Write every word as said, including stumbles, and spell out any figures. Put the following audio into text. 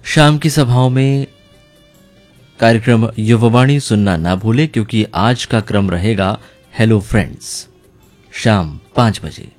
शाम की सभाओं में कार्यक्रम युववाणी सुनना ना भूले, क्योंकि आज का क्रम रहेगा हेलो फ्रेंड्स शाम पांच बजे।